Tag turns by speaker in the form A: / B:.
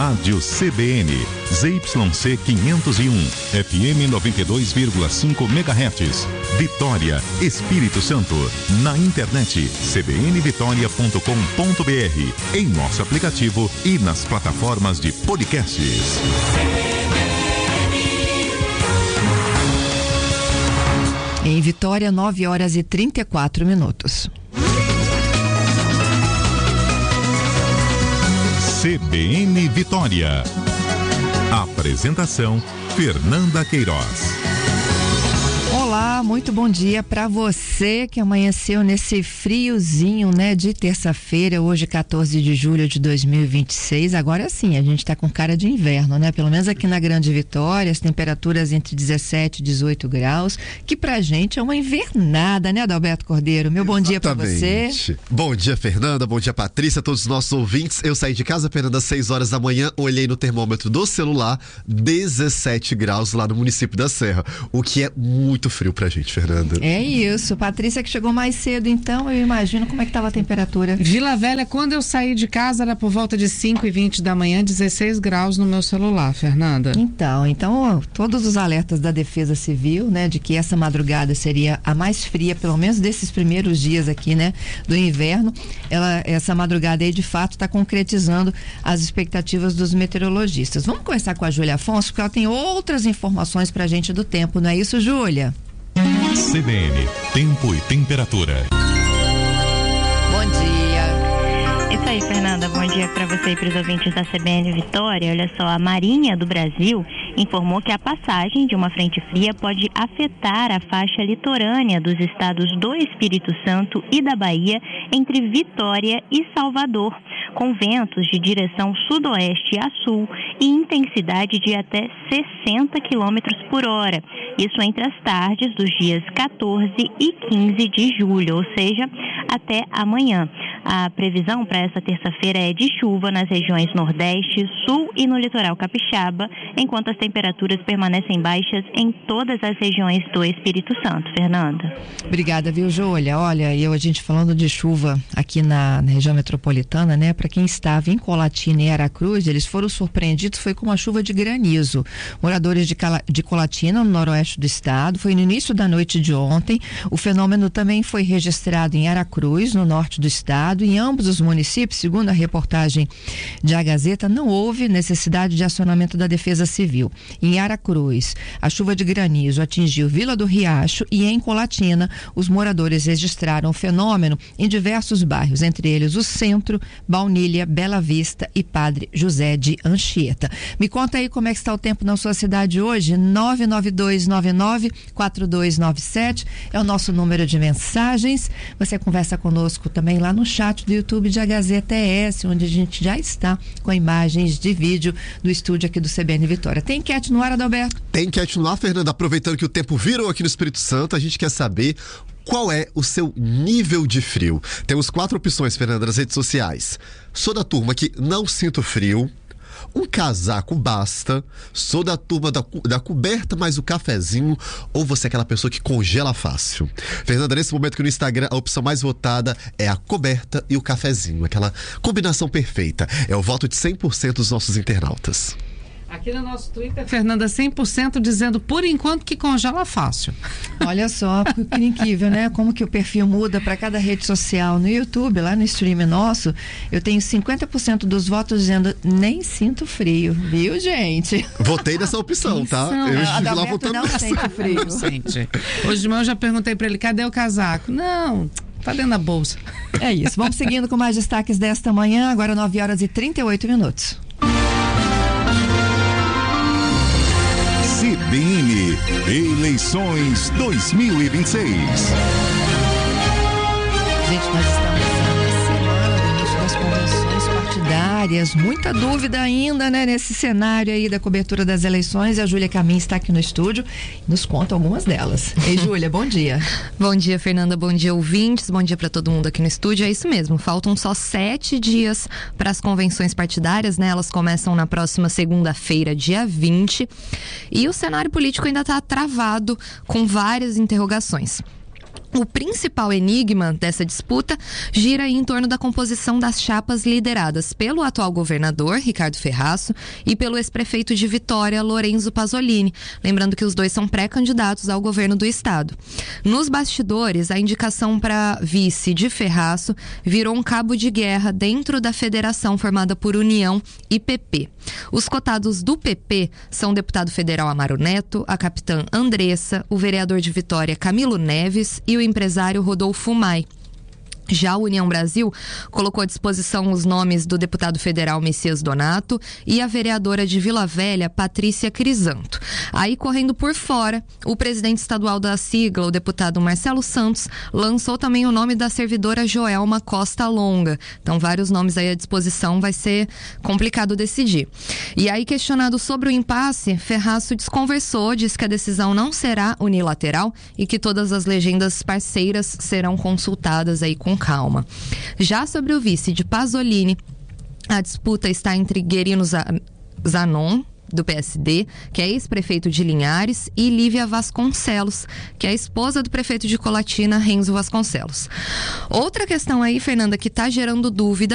A: Rádio CBN, ZYC 501, FM 92,5 MHz, Vitória, Espírito Santo. Na internet, cbnvitoria.com.br, em nosso aplicativo e nas plataformas de podcasts.
B: Em Vitória, 9h34.
A: CBN Vitória. Apresentação: Fernanda Queiroz.
B: Olá, muito bom dia para você que amanheceu nesse friozinho, né, de terça-feira, hoje 14 de julho de 2026. Agora sim, a gente tá com cara de inverno, né? Pelo menos aqui na Grande Vitória, as temperaturas entre 17 e 18 graus, que pra gente é uma invernada, né, Adalberto Cordeiro? Meu bom dia para você.
C: Bom dia, Fernanda, bom dia, Patrícia, todos os nossos ouvintes. Eu saí de casa, Fernanda, às 6 horas da manhã, olhei no termômetro do celular, 17 graus lá no município da Serra, o que é muito frio pra gente, Fernanda.
B: É isso. Patrícia, que chegou mais cedo, então, eu imagino como é que estava a temperatura.
D: Vila Velha, quando eu saí de casa, era por volta de 5h20 da manhã, 16 graus no meu celular, Fernanda.
B: Então, todos os alertas da Defesa Civil, né, de que essa madrugada seria a mais fria, pelo menos desses primeiros dias aqui, né, do inverno, essa madrugada aí, de fato, está concretizando as expectativas dos meteorologistas. Vamos começar com a Júlia Afonso, porque ela tem outras informações pra gente do tempo, não é isso, Júlia?
A: CBN, tempo e temperatura.
B: Bom dia.
E: Isso aí, Fernanda. Bom dia para você e para os ouvintes da CBN Vitória. Olha só, a Marinha do Brasil informou que a passagem de uma frente fria pode afetar a faixa litorânea dos estados do Espírito Santo e da Bahia, entre Vitória e Salvador, com ventos de direção sudoeste a sul e intensidade de até 60 km por hora. Isso entre as tardes dos dias 14 e 15 de julho, ou seja, até amanhã. A previsão para essa terça-feira é de chuva nas regiões Nordeste, Sul e no litoral capixaba, enquanto as temperaturas permanecem baixas em todas as regiões do Espírito Santo. Fernanda.
B: Obrigada, viu, Júlia? Olha, a gente falando de chuva aqui na região metropolitana, né? Para quem estava em Colatina e Aracruz, eles foram surpreendidos, foi com uma chuva de granizo. Moradores de Colatina, no noroeste do estado, foi no início da noite de ontem. O fenômeno também foi registrado em Aracruz, no norte do estado. Em ambos os municípios, segundo a reportagem de A Gazeta, não houve necessidade de acionamento da Defesa Civil. Em Aracruz, a chuva de granizo atingiu Vila do Riacho e em Colatina, os moradores registraram o fenômeno em diversos bairros, entre eles o Centro, Baunilha, Bela Vista e Padre José de Anchieta. Me conta aí como é que está o tempo na sua cidade hoje. 992994297 é o nosso número de mensagens. Você conversa conosco também lá no chat do YouTube de A Gazeta ES, onde a gente já está com imagens de vídeo do estúdio aqui do CBN Vitória. Tem enquete no ar, Adalberto?
C: Tem enquete no ar, Fernanda. Aproveitando que o tempo virou aqui no Espírito Santo, a gente quer saber qual é o seu nível de frio. Temos 4 opções, Fernanda, nas redes sociais. Sou da turma que não sinto frio, um casaco basta, sou da turma da coberta mais o cafezinho, ou você é aquela pessoa que congela fácil? Fernanda, nesse momento que no Instagram a opção mais votada é a coberta e o cafezinho, aquela combinação perfeita. É o voto de 100% dos nossos internautas.
D: Aqui no nosso Twitter, Fernanda, 100% dizendo, por enquanto, que congela fácil.
B: Olha só, que incrível, né? Como que o perfil muda para cada rede social. No YouTube, lá no stream nosso, eu tenho 50% dos votos dizendo, nem sinto frio, viu, gente?
C: Votei nessa opção, tá?
B: Eu estive lá votando não sente frio.
D: Não sente. Hoje de manhã eu já perguntei para ele, cadê o casaco? Não, tá dentro da bolsa.
B: É isso, vamos seguindo com mais destaques desta manhã, agora 9h38.
A: CBN Eleições 2026.
B: Gente, nós estamos na semana do início das convenções partidárias. Muita dúvida ainda, né, nesse cenário aí da cobertura das eleições. E a Júlia Camin está aqui no estúdio e nos conta algumas delas. Ei, Júlia, bom dia.
F: Bom dia, Fernanda. Bom dia, ouvintes. Bom dia para todo mundo aqui no estúdio. É isso mesmo. Faltam só 7 dias para as convenções partidárias, né? Elas começam na próxima segunda-feira, dia 20. E o cenário político ainda está travado com várias interrogações. O principal enigma dessa disputa gira em torno da composição das chapas lideradas pelo atual governador, Ricardo Ferraço, e pelo ex-prefeito de Vitória, Lorenzo Pasolini. Lembrando que os dois são pré-candidatos ao governo do estado. Nos bastidores, a indicação para vice de Ferraço virou um cabo de guerra dentro da federação formada por União e PP. Os cotados do PP são o deputado federal Amaro Neto, a capitã Andressa, o vereador de Vitória Camilo Neves e o empresário Rodolfo Mai. Já a União Brasil colocou à disposição os nomes do deputado federal Messias Donato e a vereadora de Vila Velha, Patrícia Crisanto. Aí, correndo por fora, o presidente estadual da sigla, o deputado Marcelo Santos, lançou também o nome da servidora Joelma Costa Longa. Então, vários nomes aí à disposição, vai ser complicado decidir. E aí, questionado sobre o impasse, Ferraço desconversou, disse que a decisão não será unilateral e que todas as legendas parceiras serão consultadas aí com calma. Já sobre o vice de Pasolini, a disputa está entre Guerino Zanon, do PSD, que é ex-prefeito de Linhares, e Lívia Vasconcelos, que é a esposa do prefeito de Colatina, Renzo Vasconcelos. Outra questão aí, Fernanda, que está gerando dúvida